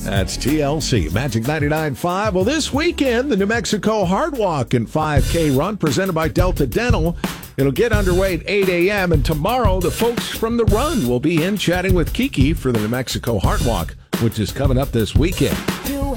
That's TLC, Magic 99.5. Well, this weekend, the New Mexico Heart Walk and 5K Run presented by Delta Dental. It'll get underway at 8 a.m. And tomorrow, the folks from the run will be in chatting with Kiki for the New Mexico Heart Walk, which is coming up this weekend.